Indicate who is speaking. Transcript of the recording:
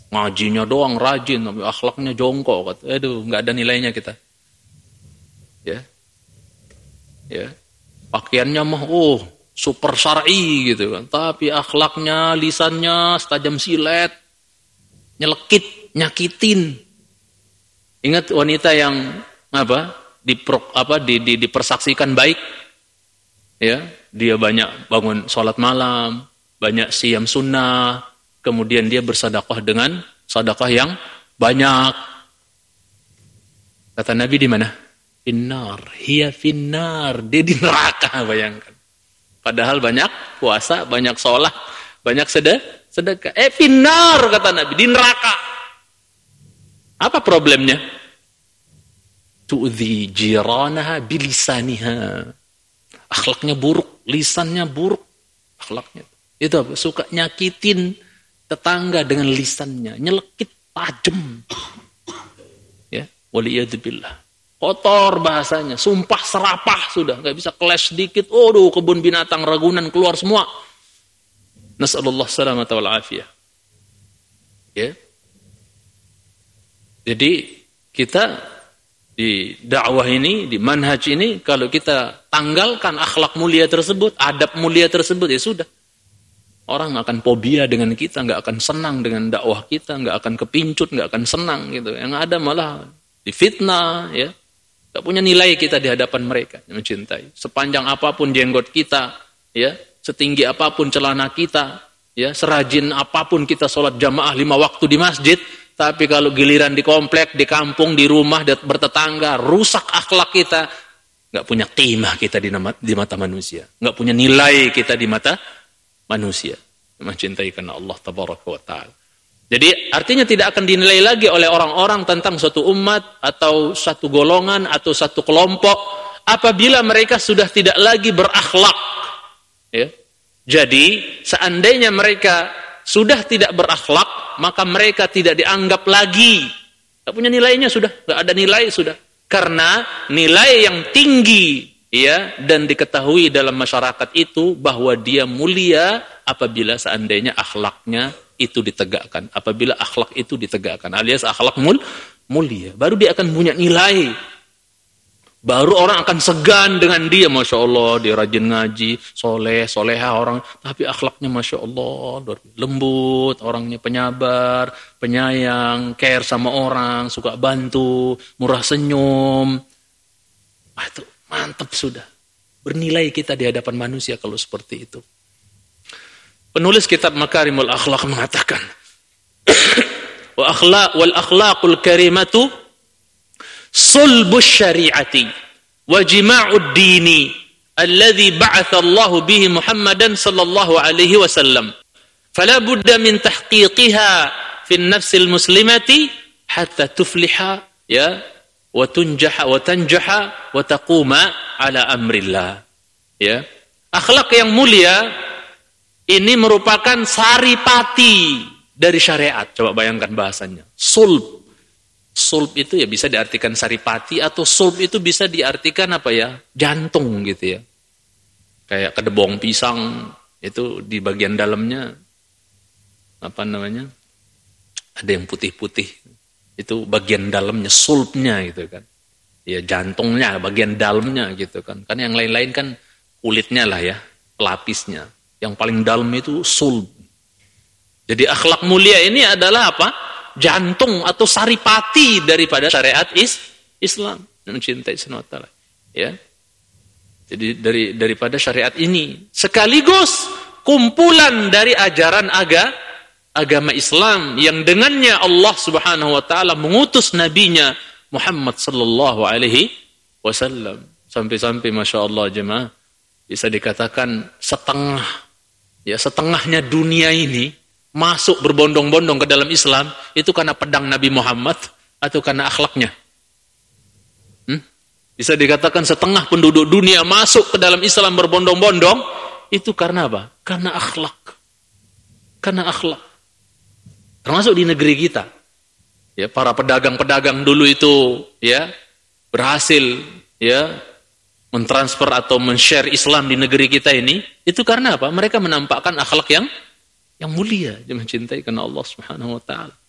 Speaker 1: Ngajinya doang rajin, tapi akhlaknya jongkok. Aduh, nggak ada nilainya kita. Ya, ya. Pakaiannya mah, super syar'i gitu kan. Tapi akhlaknya, lisannya setajam silet, nyelekit, nyakitin. Ingat wanita yang dipersaksikan baik, ya, dia banyak bangun sholat malam, banyak siyam sunnah, kemudian dia bersedekah dengan sedekah yang banyak. Kata Nabi di mana? Finnar, hiya finnar, dia di neraka, bayangkan. Padahal banyak puasa, banyak sholat, banyak sedekah. Finnar, kata Nabi, di neraka. Apa problemnya? Tu'dhi jiranaha bilisaniha. Akhlaknya buruk, lisannya buruk. Akhlaknya. Itu apa? Suka nyakitin tetangga dengan lisannya. Nyelekit, tajam. Ya, waliyadzubillah. Kotor bahasanya, sumpah serapah sudah, nggak bisa keles sedikit. Kebun binatang Ragunan keluar semua. Nasallallahu salamata wal afiyah. Ya. Jadi kita di dakwah ini, di manhaj ini, kalau kita tanggalkan akhlak mulia tersebut, adab mulia tersebut, ya sudah. Orang akan fobia dengan kita, nggak akan senang dengan dakwah kita, nggak akan kepincut, nggak akan senang gitu. Yang ada malah difitnah, ya. Gak punya nilai kita di hadapan mereka yang mencintai. Sepanjang apapun jenggot kita, ya, setinggi apapun celana kita, ya, serajin apapun kita sholat jamaah 5 waktu di masjid, tapi kalau giliran di komplek, di kampung, di rumah, bertetangga, rusak akhlak kita, gak punya qimah kita di mata manusia, gak punya nilai kita di mata manusia. Mencintai karena Allah tabaraka wa ta'ala. Jadi artinya tidak akan dinilai lagi oleh orang-orang tentang suatu umat atau satu golongan atau satu kelompok apabila mereka sudah tidak lagi berakhlak. Ya. Jadi seandainya mereka sudah tidak berakhlak, maka mereka tidak dianggap lagi. Tidak punya nilainya sudah, tidak ada nilai sudah. Karena nilai yang tinggi, ya, dan diketahui dalam masyarakat itu bahwa dia mulia apabila seandainya akhlaknya itu ditegakkan. Apabila akhlak itu ditegakkan, alias akhlak mulia, baru dia akan punya nilai. Baru orang akan segan dengan dia. Masya Allah, dia rajin ngaji, soleh, soleha orang, tapi akhlaknya Masya Allah, lembut, orangnya penyabar, penyayang, care sama orang, suka bantu, murah senyum. Itu mantap sudah. Bernilai kita di hadapan manusia kalau seperti itu. Penulis kitab Makarimul Akhlaq mengatakan, wal akhlaqul karimatu sulbus syari'ati wa jima'ud dini alladhi ba'atha Allah bihi Muhammadan sallallahu alaihi wasallam. Fala budda min tahqiqiha fi an-nafsil muslimati hatta tufliha, ya, wa tunjaha wa tanjaha wa taquma ala amrillah. Ya. Akhlak yang mulia ini merupakan saripati dari syariat. Coba bayangkan bahasanya. Sulb. Sulb itu ya bisa diartikan saripati, atau sulb itu bisa diartikan apa ya? Jantung gitu ya. Kayak kedebong pisang, itu di bagian dalamnya, apa namanya? Ada yang putih-putih. Itu bagian dalamnya, sulbnya gitu kan. Ya jantungnya, bagian dalamnya gitu kan. Kan yang lain-lain kan kulitnya lah ya, pelapisnya. Yang paling dalam itu sulb. Jadi akhlak mulia ini adalah apa? Jantung atau saripati daripada syariat Islam. Mencintai SWT. Ya. Jadi daripada syariat ini. Sekaligus kumpulan dari ajaran agama Islam yang dengannya Allah Subhanahu wa taala mengutus nabinya Muhammad sallallahu alaihi wasallam. Sampai-sampai Masya Allah jemaah, bisa dikatakan setengahnya dunia ini masuk berbondong-bondong ke dalam Islam itu karena pedang Nabi Muhammad atau karena akhlaknya. Bisa dikatakan setengah penduduk dunia masuk ke dalam Islam berbondong-bondong itu karena apa? Karena akhlak. Karena akhlak. Termasuk di negeri kita. Ya, para pedagang-pedagang dulu itu ya berhasil ya mentransfer atau men-share Islam di negeri kita ini, itu karena apa? Mereka menampakkan akhlak yang mulia, dia mencintai karena Allah Subhanahu wa taala.